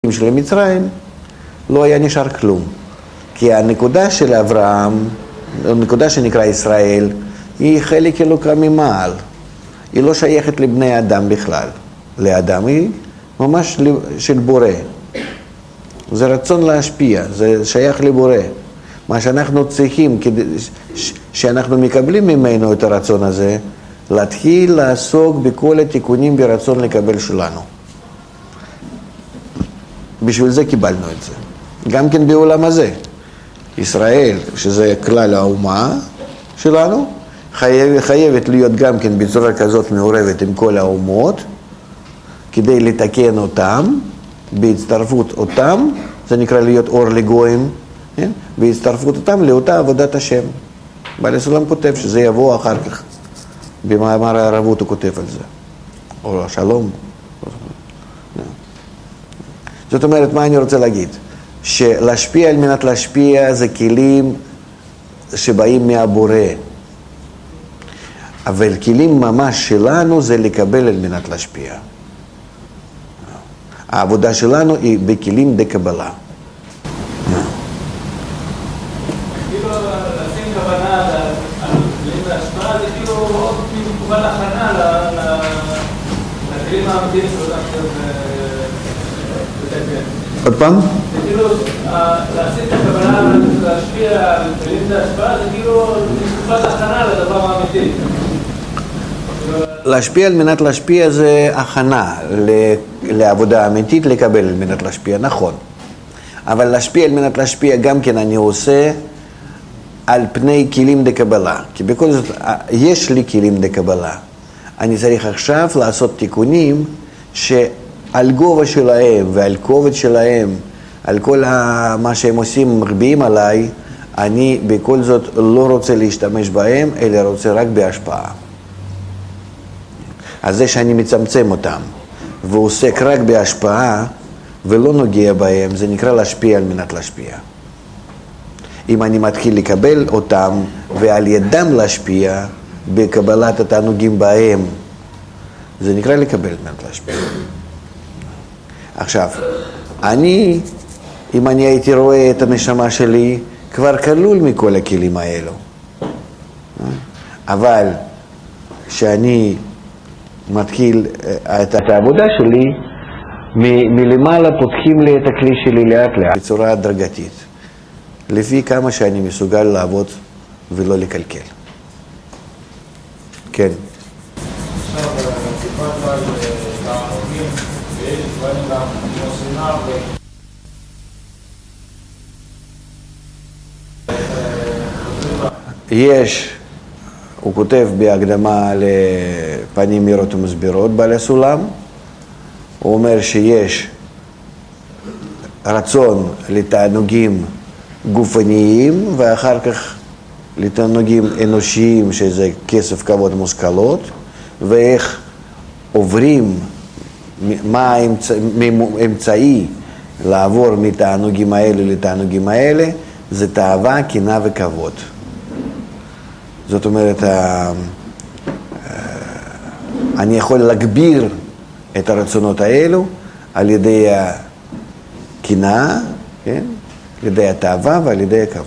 של מצרים, לא היה נשאר כלום. כי הנקודה של אברהם, הנקודה שנקרא ישראל, היא חלק אלוקה ממעל. היא לא שייכת לבני אדם בכלל. לאדם היא ממש של בורא. זה רצון להשפיע, זה שייך לבורא. מה שאנחנו צריכים, שאנחנו מקבלים ממנו את הרצון הזה, להתחיל לעסוק בכל התיקונים ברצון לקבל שלנו. בשביל זה קיבלנו את זה. גם כן בעולם הזה. ישראל, שזה כלל האומה שלנו, חייבת להיות גם כן בצורה כזאת מעורבת עם כל האומות, כדי לתקן אותם, בהצטרפות אותם, זה נקרא להיות אור לגויים, כן? בהצטרפות אותם לאותה עבודת השם. בעל הסולם כותב שזה יבוא אחר כך. במאמר הערבות הוא כותב על זה. או השלום. זאת אומרת, מה אני רוצה להגיד? שלהשפיע על מנת להשפיע זה כלים שבאים מהבורא. אבל כלים ממש שלנו זה לקבל על מנת להשפיע. העבודה שלנו היא בכלים דקבלה. כאילו לשים כוונה על כלים להשפעה זה כאילו עוד תקובל הכנה לכלים האמיתיים שאותם לתקן. עוד פעם? זה כאילו לשים את הכוונה להשפיע על כלים להשפעה זה כאילו תקובל הכנה לדבר האמיתי. להשפיע על מנת להשפיע זה הכנה לעבודה אמיתית לקבל על מנת להשפיע, נכון. אבל להשפיע על מנת להשפיע גם כן אני עושה על פני כלים דקבלה. כי בכל זאת יש לי כלים דקבלה. אני צריך עכשיו לעשות תיקונים שעל גובה שלהם ועל כובד שלהם, על כל מה שהם עושים מרביעים עליי, אני בכל זאת לא רוצה להשתמש בהם, אלא רוצה רק בהשפעה. אז זה שאני מצמצם אותם ועוסק רק בהשפעה ולא נוגע בהם, זה נקרא להשפיע על מנת להשפיע. אם אני מתחיל לקבל אותם ועל ידם להשפיע בקבלת התענוגים בהם, זה נקרא לקבל על מנת להשפיע. עכשיו, אם אני הייתי רואה את הנשמה שלי, כבר כלול מכל הכלים האלו. אבל שאני מתחיל את העבודה שלי, מלמעלה פותחים לי את הכלי שלי לאט לאט, בצורה הדרגתית, לפי כמה שאני מסוגל לעבוד ולא לקלקל. כן. עכשיו, סיפרת על תענוגים, ויש דברים גם כמו שנאה יש, הוא כותב בהקדמה לפנים מהירות ומסבירות בעל הסולם, הוא אומר שיש רצון לתענוגים גופניים ואחר כך לתענוגים אנושיים שזה כסף, כבוד, מושכלות, ואיך עוברים, מה האמצעי לעבור מתענוגים האלה לתענוגים האלה, זה תאווה, קנאה וכבוד. זאת אומרת, אני יכול להגביר את הרצונות האלו על ידי הקנאה, כן? על ידי התאווה ועל ידי הכבוד.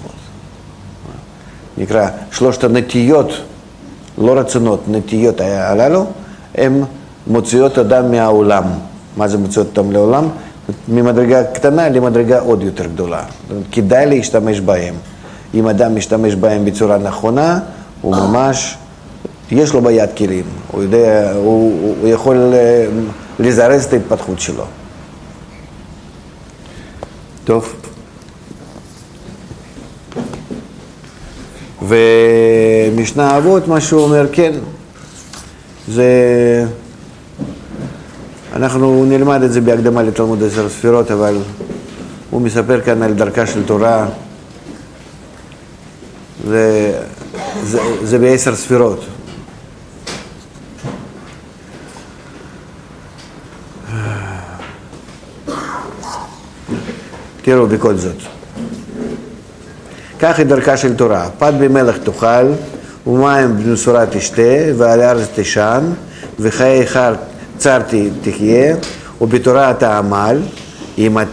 נקרא שלושת הנטיות, לא רצונות, נטיות הללו, הן מוציאות אדם מהעולם. מה זה מוציאות אותם לעולם? ממדרגה קטנה למדרגה עוד יותר גדולה. כדאי להשתמש בהם. אם אדם משתמש בהם בצורה נכונה, הוא ממש, יש לו ביד כלים, הוא יכול לזרז את ההתפתחות שלו. טוב. ומשנה אבות, מה שהוא אומר, כן, זה, אנחנו נלמד את זה בהקדמה לתלמוד 10 ספירות, אבל הוא מספר כאן על דרכה של תורה, זה ב10 ספירות. תראו בכל זאת. כך היא דרכה של תורה. פת במלח תאכל, ומים במשורה תשתה, ועל הארץ תשן, וחיי חר צר תחיה, ובתורה תעמל, אם